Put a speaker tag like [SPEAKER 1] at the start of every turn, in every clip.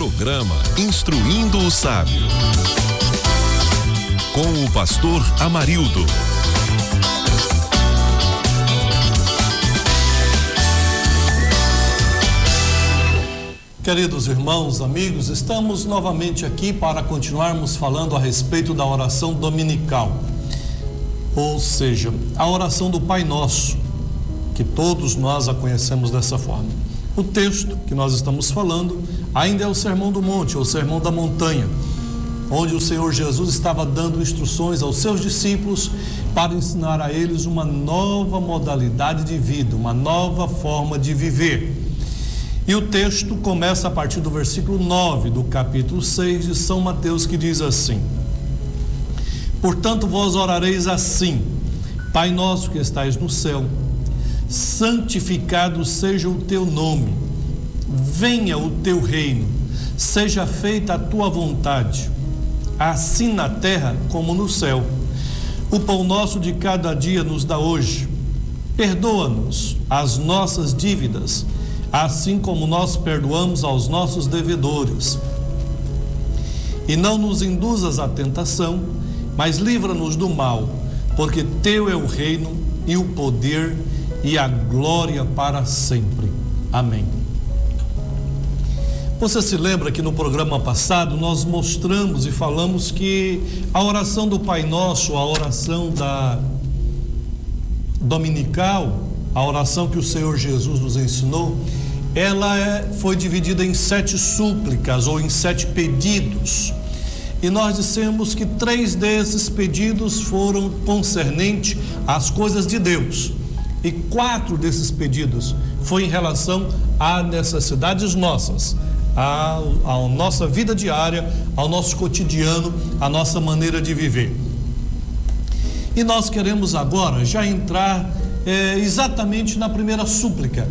[SPEAKER 1] Programa Instruindo o Sábio, com o pastor Amarildo.
[SPEAKER 2] Queridos irmãos, amigos, estamos novamente aqui para continuarmos falando a respeito da oração dominical, ou seja, a oração do Pai Nosso, que todos nós a conhecemos dessa forma. O texto que nós estamos falando ainda é o Sermão do Monte, ou Sermão da Montanha, onde o Senhor Jesus estava dando instruções aos seus discípulos para ensinar a eles uma nova modalidade de vida, uma nova forma de viver. E o texto começa a partir do versículo 9 do capítulo 6 de São Mateus, que diz assim: Portanto, vós orareis assim: Pai nosso que estais no céu, santificado seja o teu nome, venha o teu reino, seja feita a tua vontade, assim na terra como no céu. O pão nosso de cada dia nos dá hoje. Perdoa-nos as nossas dívidas, assim como nós perdoamos aos nossos devedores. E não nos induzas à tentação, mas livra-nos do mal, porque teu é o reino e o poder e a glória para sempre. Amém. Você se lembra que no programa passado nós mostramos e falamos que a oração do Pai Nosso, a oração da dominical, a oração que o Senhor Jesus nos ensinou, ela foi dividida em 7 súplicas ou em 7 pedidos. E nós dissemos que 3 desses pedidos foram concernentes às coisas de Deus. E 4 desses pedidos foi em relação a necessidades nossas, à nossa vida diária, ao nosso cotidiano, à nossa maneira de viver. E nós queremos agora já entrar exatamente na primeira súplica.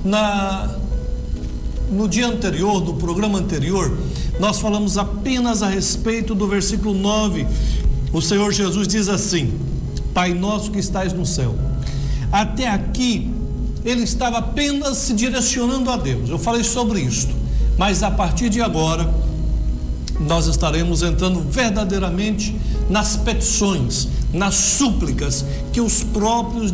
[SPEAKER 2] No dia anterior, no programa anterior, nós falamos apenas a respeito do versículo 9. O Senhor Jesus diz assim: Pai nosso que estais no céu. Até aqui, ele estava apenas se direcionando a Deus. Eu falei sobre isto, mas a partir de agora, nós estaremos entrando verdadeiramente nas petições, nas súplicas que os próprios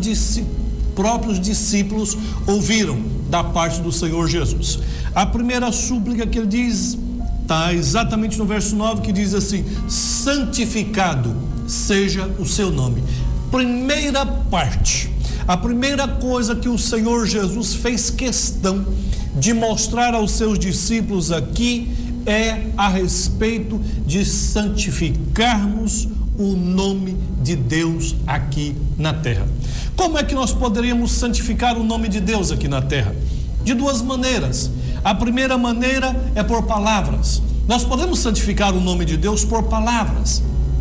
[SPEAKER 2] discípulos ouviram da parte do Senhor Jesus. A primeira súplica que ele diz está exatamente no verso 9, que diz assim: santificado seja o seu nome. Primeira parte, a primeira coisa que o Senhor Jesus fez questão de mostrar aos seus discípulos aqui é a respeito de santificarmos o nome de Deus aqui na terra. Como é que nós poderíamos santificar o nome de Deus aqui na terra? De 2 maneiras. A primeira maneira é por palavras. Nós podemos santificar o nome de Deus por palavras,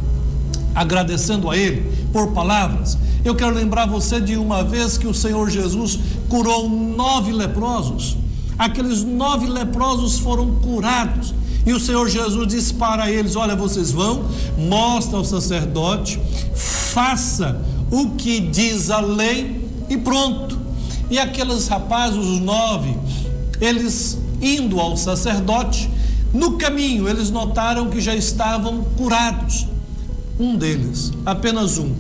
[SPEAKER 2] agradecendo a Ele por palavras. Eu quero lembrar você de uma vez que o Senhor Jesus curou 9 leprosos. Aqueles 9 leprosos foram curados. E o Senhor Jesus disse para eles: olha, vocês vão, mostra ao sacerdote, faça o que diz a lei e pronto. E aqueles rapazes, os 9, eles indo ao sacerdote, no caminho eles notaram que já estavam curados. Um deles, apenas um,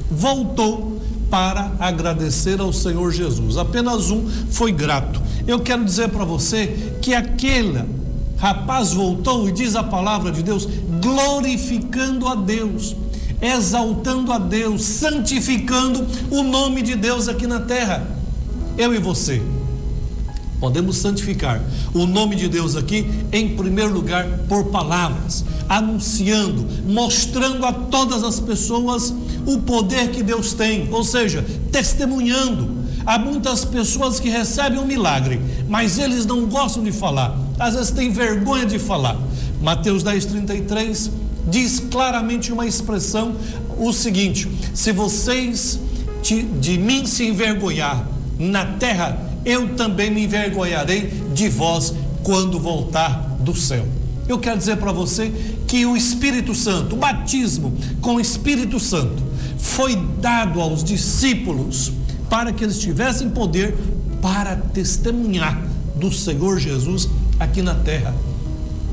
[SPEAKER 2] voltou para agradecer ao Senhor Jesus. Apenas um foi grato. Eu quero dizer para você que aquele rapaz voltou, e diz a palavra de Deus, glorificando a Deus, exaltando a Deus, santificando o nome de Deus aqui na terra. Eu e você podemos santificar o nome de Deus aqui, em primeiro lugar, por palavras, anunciando, mostrando a todas as pessoas o poder que Deus tem, ou seja, testemunhando. Há muitas pessoas que recebem um milagre, mas eles não gostam de falar, às vezes têm vergonha de falar. Mateus 10:33 diz claramente uma expressão, o seguinte: se vocês de mim se envergonhar na terra, eu também me envergonharei de vós quando voltar do céu. Eu quero dizer para você que o Espírito Santo, o batismo com o Espírito Santo, foi dado aos discípulos para que eles tivessem poder para testemunhar do Senhor Jesus aqui na terra.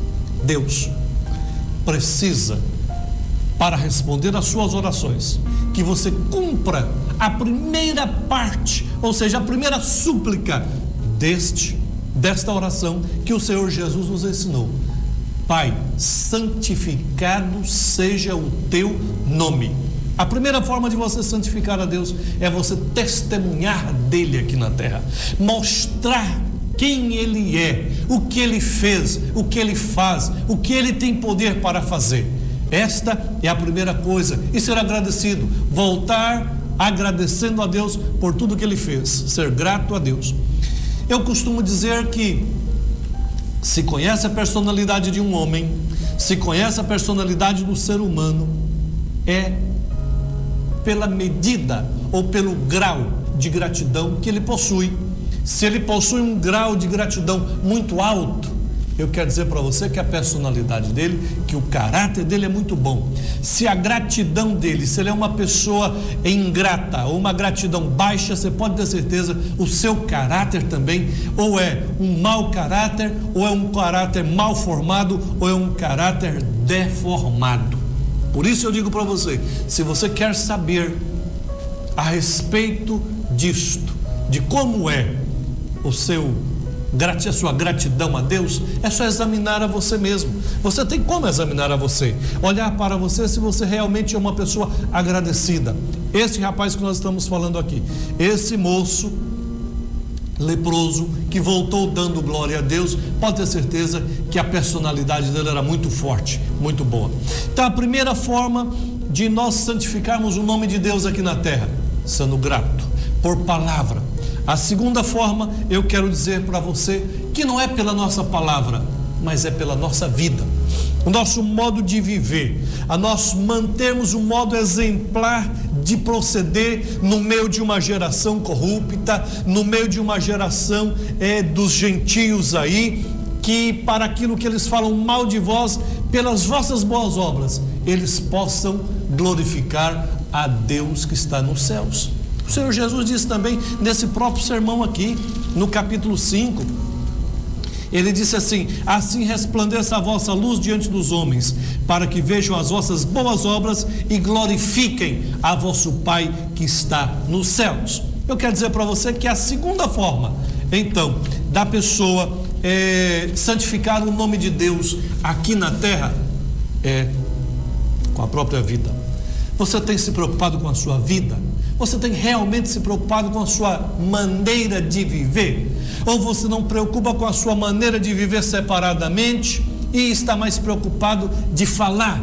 [SPEAKER 2] Deus precisa, para responder às suas orações, que você cumpra a primeira parte, ou seja, a primeira súplica desta oração que o Senhor Jesus nos ensinou. Pai, santificado seja o teu nome. A primeira forma de você santificar a Deus é você testemunhar dele aqui na terra, mostrar quem ele é, o que ele fez, o que ele faz, o que ele tem poder para fazer. Esta é a primeira coisa, e ser agradecido, voltar agradecendo a Deus por tudo que ele fez, ser grato a Deus. Eu costumo dizer que se conhece a personalidade de um homem, se conhece a personalidade do ser humano, é pela medida ou pelo grau de gratidão que ele possui. Se ele possui um grau de gratidão muito alto, eu quero dizer para você que a personalidade dele, que o caráter dele é muito bom. Se a gratidão dele, se ele é uma pessoa ingrata ou uma gratidão baixa, você pode ter certeza, o seu caráter também, ou é um mau caráter, ou é um caráter mal formado, ou é um caráter deformado. Por isso eu digo para você, se você quer saber a respeito disto, de como é a sua gratidão a Deus, é só examinar a você mesmo. Você tem como examinar a você, olhar para você se você realmente é uma pessoa agradecida. Esse rapaz que nós estamos falando aqui, esse moço leproso que voltou dando glória a Deus, pode ter certeza que a personalidade dele era muito forte, muito boa. Então a primeira forma de nós santificarmos o nome de Deus aqui na terra, sendo grato por palavra. A segunda forma, eu quero dizer para você que não é pela nossa palavra, mas é pela nossa vida, o nosso modo de viver, a nós mantermos um modo exemplar de proceder no meio de uma geração corrupta, no meio de uma geração dos gentios aí, que para aquilo que eles falam mal de vós, pelas vossas boas obras, eles possam glorificar a Deus que está nos céus. O Senhor Jesus disse também nesse próprio sermão aqui, no capítulo 5, ele disse assim: assim resplandeça a vossa luz diante dos homens, para que vejam as vossas boas obras e glorifiquem a vosso Pai que está nos céus. Eu quero dizer para você que a segunda forma, então, da pessoa santificar o nome de Deus aqui na terra, é com a própria vida. Você tem se preocupado com a sua vida? Você tem realmente se preocupado com a sua maneira de viver? Ou você não preocupa com a sua maneira de viver separadamente e está mais preocupado de falar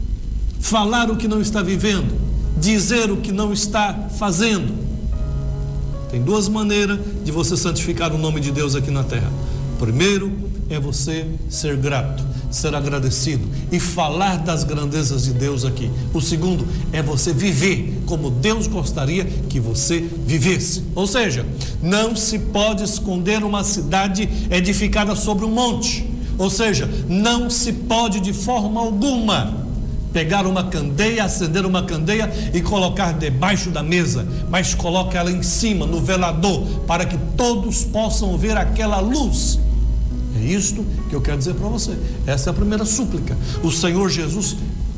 [SPEAKER 2] o que não está vivendo, dizer o que não está fazendo? Tem duas maneiras de você santificar o nome de Deus aqui na terra. Primeiro é você ser grato, ser agradecido e falar das grandezas de Deus aqui. O segundo é você viver como Deus gostaria que você vivesse. Ou seja, não se pode esconder uma cidade edificada sobre um monte. Ou seja, não se pode de forma alguma pegar uma candeia, acender uma candeia e colocar debaixo da mesa, mas coloca ela em cima, no velador, para que todos possam ver aquela luz. É isto que eu quero dizer para você. Essa é a primeira súplica. O Senhor Jesus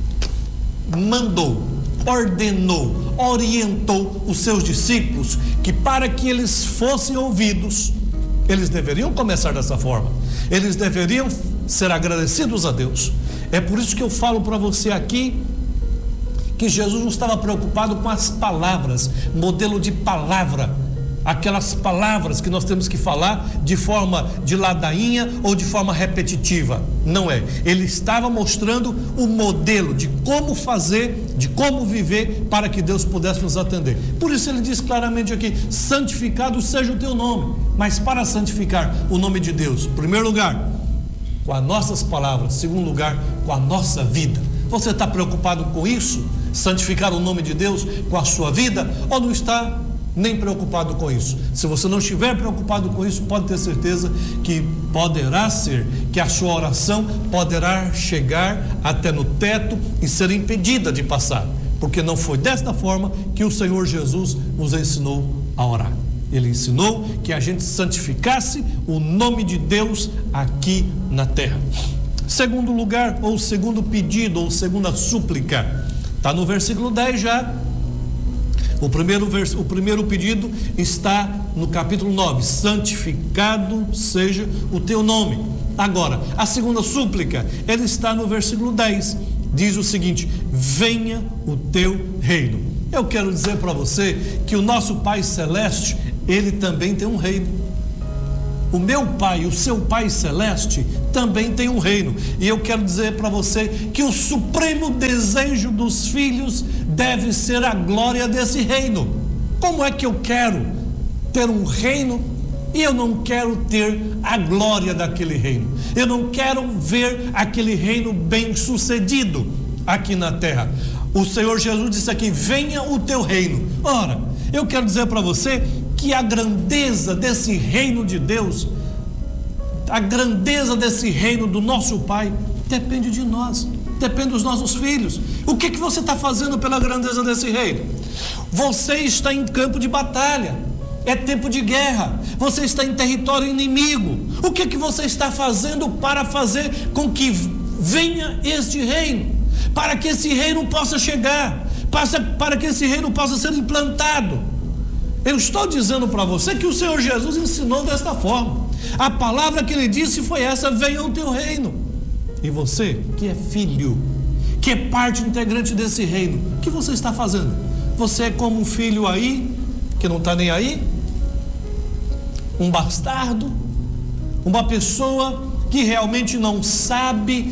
[SPEAKER 2] mandou, ordenou, orientou os seus discípulos que para que eles fossem ouvidos, eles deveriam começar dessa forma. Eles deveriam ser agradecidos a Deus. É por isso que eu falo para você aqui que Jesus não estava preocupado com as palavras, modelo de palavra, aquelas palavras que nós temos que falar de forma de ladainha ou de forma repetitiva. Não é. Ele estava mostrando o modelo de como fazer, de como viver para que Deus pudesse nos atender. Por isso ele diz claramente aqui: santificado seja o teu nome. Mas para santificar o nome de Deus, em primeiro lugar, com as nossas palavras, em segundo lugar, com a nossa vida. Você está preocupado com isso? Santificar o nome de Deus com a sua vida? Ou não está nem preocupado com isso? Se você não estiver preocupado com isso, pode ter certeza que poderá ser que a sua oração poderá chegar até no teto e ser impedida de passar, porque não foi desta forma que o Senhor Jesus nos ensinou a orar. Ele ensinou que a gente santificasse o nome de Deus aqui na terra. Segundo lugar, ou segundo pedido, ou segunda súplica, está no versículo 10 já. O primeiro pedido está no capítulo 9: santificado seja o teu nome. Agora, a segunda súplica, ele está no versículo 10, diz o seguinte: venha o teu reino. Eu quero dizer para você que o nosso Pai Celeste, ele também tem um reino. O meu Pai, o seu Pai Celeste, também tem um reino. E eu quero dizer para você que o supremo desejo dos filhos deve ser a glória desse reino. Como é que eu quero ter um reino e eu não quero ter a glória daquele reino? Eu não quero ver aquele reino bem sucedido aqui na terra. O Senhor Jesus disse aqui: venha o teu reino. Ora, eu quero dizer para você que a grandeza desse reino de Deus, a grandeza desse reino do nosso Pai, depende de nós, depende dos nossos filhos. O que você está fazendo pela grandeza desse reino? Você está em campo de batalha, é tempo de guerra, você está em território inimigo. O que você está fazendo para fazer com que venha este reino? Para que esse reino possa chegar, para que esse reino possa ser implantado. Eu estou dizendo para você que o Senhor Jesus ensinou desta forma. A palavra que ele disse foi essa: venha o teu reino. E você, que é filho, que é parte integrante desse reino, o que você está fazendo? Você é como um filho aí, que não está nem aí? Um bastardo? Uma pessoa que realmente não sabe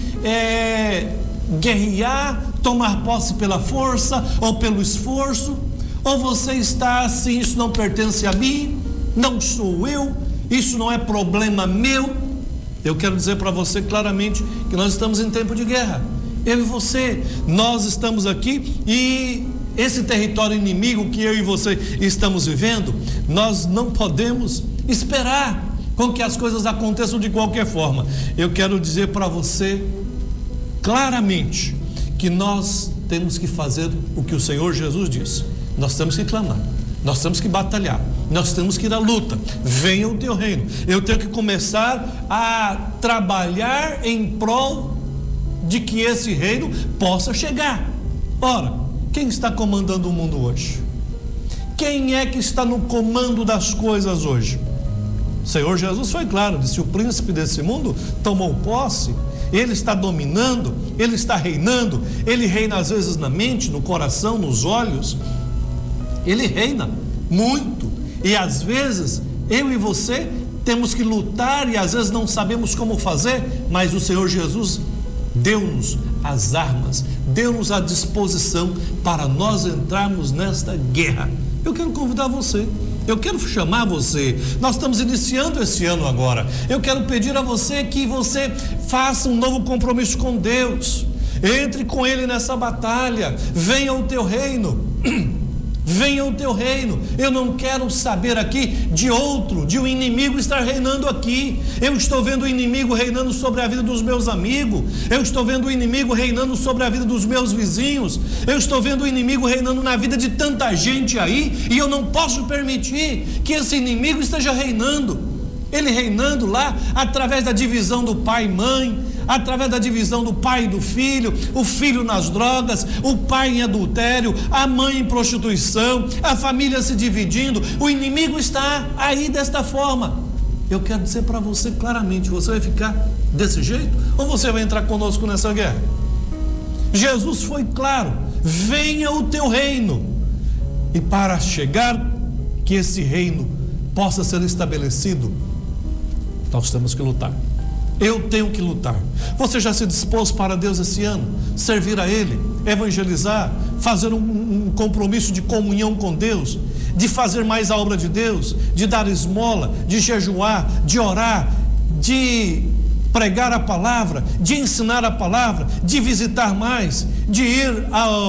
[SPEAKER 2] guerrear, tomar posse pela força ou pelo esforço? Ou você está assim: isso não pertence a mim, não sou eu, isso não é problema meu? Eu quero dizer para você claramente que nós estamos em tempo de guerra. Eu e você, nós estamos aqui, e esse território inimigo que eu e você estamos vivendo, nós não podemos esperar com que as coisas aconteçam de qualquer forma. Eu quero dizer para você claramente que nós temos que fazer o que o Senhor Jesus disse. Nós temos que clamar, nós temos que batalhar, nós temos que ir à luta. Venha o teu reino. Eu tenho que começar a trabalhar em prol de que esse reino possa chegar. Ora, quem está comandando o mundo hoje? Quem é que está no comando das coisas hoje? O Senhor Jesus foi claro, disse: o príncipe desse mundo tomou posse, ele está dominando, ele está reinando. Ele reina às vezes na mente, no coração, nos olhos. Ele reina muito, e às vezes eu e você temos que lutar, e às vezes não sabemos como fazer, mas o Senhor Jesus deu-nos as armas, deu-nos a disposição para nós entrarmos nesta guerra. Eu quero convidar você, eu quero chamar você. Nós estamos iniciando esse ano agora. Eu quero pedir a você que você faça um novo compromisso com Deus, entre com Ele nessa batalha. Venha o teu reino. Venha o teu reino. Eu não quero saber aqui de um inimigo estar reinando aqui. Eu estou vendo o inimigo reinando sobre a vida dos meus amigos. Eu estou vendo o inimigo reinando sobre a vida dos meus vizinhos. Eu estou vendo o inimigo reinando na vida de tanta gente aí, e eu não posso permitir que esse inimigo esteja reinando. Ele reinando lá através da divisão do pai e mãe, através da divisão do pai e do filho, o filho nas drogas, o pai em adultério, a mãe em prostituição, a família se dividindo. O inimigo está aí desta forma. Eu quero dizer para você claramente: você vai ficar desse jeito ou você vai entrar conosco nessa guerra? Jesus foi claro: venha o teu reino. E para chegar que esse reino possa ser estabelecido, nós temos que lutar. Eu tenho que lutar. Você já se dispôs para Deus esse ano? Servir a Ele, evangelizar, fazer um compromisso de comunhão com Deus, de fazer mais a obra de Deus, de dar esmola, de jejuar, de orar, de pregar a palavra, de ensinar a palavra, de visitar mais, de ir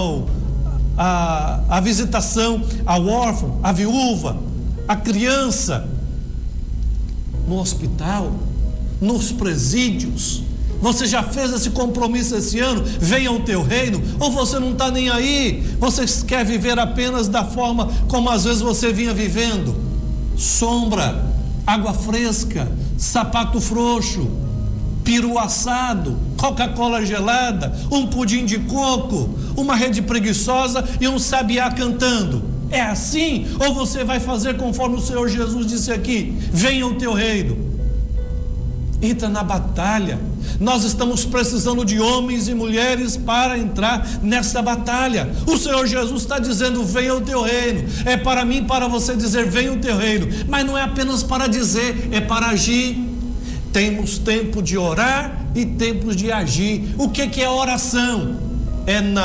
[SPEAKER 2] à visitação ao órfão, à viúva, à criança, no hospital, nos presídios. Você já fez esse compromisso esse ano? Venha o teu reino? Ou você não está nem aí? Você quer viver apenas da forma como às vezes você vinha vivendo? Sombra, água fresca, sapato frouxo, peru assado, Coca-Cola gelada, um pudim de coco, uma rede preguiçosa e um sabiá cantando. É assim? Ou você vai fazer conforme o Senhor Jesus disse aqui: venha o teu reino? Entra na batalha. Nós estamos precisando de homens e mulheres para entrar nessa batalha. O Senhor Jesus está dizendo: venha o teu reino. É para mim, para você dizer: venha o teu reino. Mas não é apenas para dizer, é para agir. Temos tempo de orar e tempo de agir. O que é oração? É na